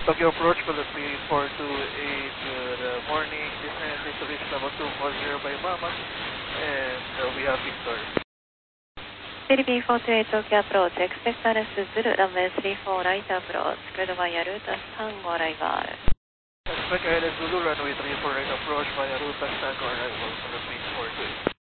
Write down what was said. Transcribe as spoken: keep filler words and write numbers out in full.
Tokyo approach, Columbia three four two eight, good uh, morning. Descent is to reach level two four zero by Mama, and uh, we have Victor. Philippine four two eight Tokyo approach, expect R S Zulu, runway three four right approach, good via route Tango arrival. Expect R S Zulu, runway three four right approach via route Tango arrival, Columbia four two eight.